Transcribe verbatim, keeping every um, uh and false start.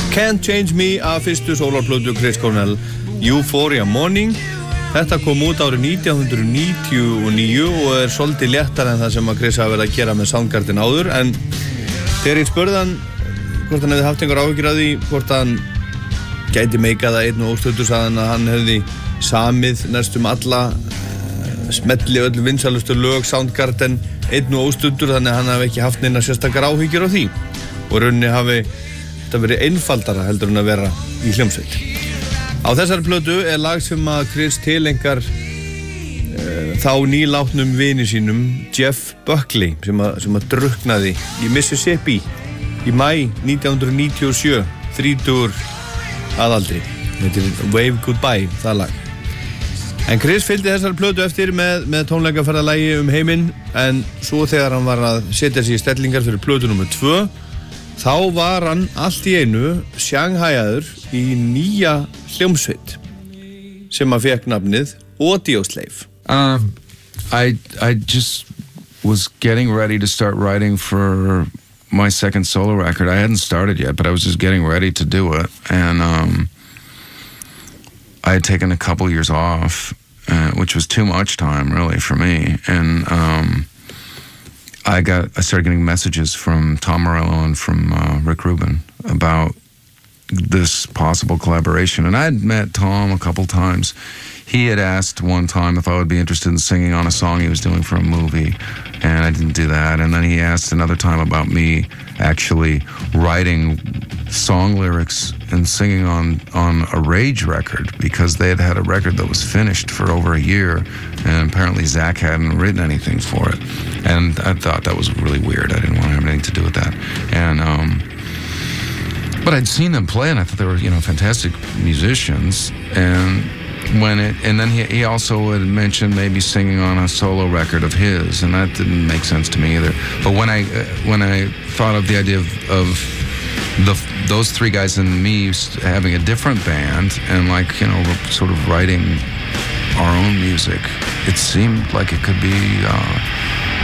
Can't Change Me af fyrstu sólarplötu Chris Cornell, Euphoria Morning. Þetta kom út árið nítján hundruð níutíu og níu og er svolítið léttar en það sem að Chris hafi verið að gera með Soundgarden áður. En þegar ég spurði hann hvort hann hefði haft einhver áhyggjur af því, hvort hann gæti meikað það einn og óstuttur, sagði hann að hann hefði samið næstum alla smelli öll vinsælustu lög Soundgarden einn og óstuttur, þannig að hann hafi ekki haft neina sérstakar áhyggjur af því og rauninni hafi þetta verið einfaldara heldur en að vera í hljómsveit. Á þessari plötu er lag sem að Chris tilengar uh, þá nýlátnum vini sínum Jeff Buckley sem að, sem að drukknaði í Mississippi í maí nítján hundruð níutíu og sjö, þrítugur að aldri. Þetta er Wave Goodbye, það lag. En Chris fylgdi þessari plötu eftir með, með tónleikaferðalagi um heiminn, en svo þegar hann var að setja sig í stellingar fyrir plötu númer tvö, þá var hann allt í einu sjanghæjaður í nýja hljómsveit sem að fekk nafnið Audioslave. Um, I, I just was getting ready to start writing for my second solo record. I hadn't started yet, but I was just getting ready to do it. And um, I had taken a couple years off, uh, which was too much time, really, for me. And um, I got I started getting messages from Tom Morello and from uh, Rick Rubin about this possible collaboration. And I had met Tom a couple times. He had asked one time if I would be interested in singing on a song he was doing for a movie, and I didn't do that. And then he asked another time about me actually writing song lyrics and singing on, on a Rage record, because they had had a record that was finished for over a year, and apparently Zach hadn't written anything for it. And I thought that was really weird. I didn't want to have anything to do with that. And um, but I'd seen them play, and I thought they were, you know, fantastic musicians. And when it, and then he, he also had mentioned maybe singing on a solo record of his, and that didn't make sense to me either. But when I uh, when I thought of the idea of, of the those three guys and me having a different band and, like, you know, sort of writing our own music, it seemed like it could be uh,